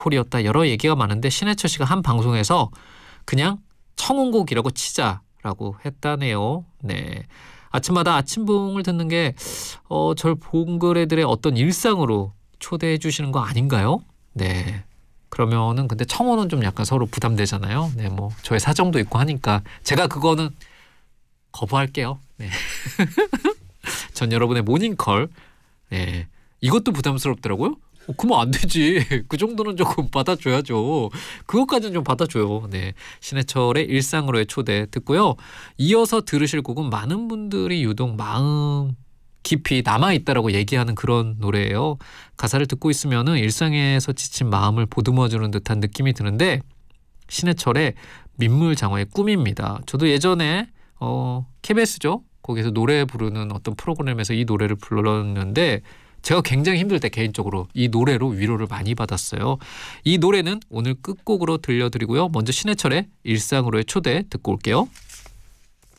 폴이었다. 여러 얘기가 많은데 신해철 씨가 한 방송에서 그냥 청혼곡이라고 치자라고 했다네요. 네. 아침마다 아침봉을 듣는 게 절 봉그레들의 어떤 일상으로 초대해 주시는 거 아닌가요? 네. 그러면은 근데 청혼은 좀 약간 서로 부담되잖아요. 네, 뭐 저의 사정도 있고 하니까 제가 그거는 거부할게요. 네. 전 여러분의 모닝콜. 네. 이것도 부담스럽더라고요. 그러면 안 되지. 그 정도는 조금 받아줘야죠. 그것까지는 좀 받아줘요. 네, 신해철의 일상으로의 초대 듣고요. 이어서 들으실 곡은 많은 분들이 유독 마음 깊이 남아있다라고 얘기하는 그런 노래예요. 가사를 듣고 있으면은 일상에서 지친 마음을 보듬어주는 듯한 느낌이 드는데 신해철의 민물장어의 꿈입니다. 저도 예전에 KBS죠. 거기서 노래 부르는 어떤 프로그램에서 이 노래를 불렀는데 제가 굉장히 힘들 때 개인적으로 이 노래로 위로를 많이 받았어요. 이 노래는 오늘 끝곡으로 들려드리고요. 먼저 신해철의 일상으로의 초대 듣고 올게요.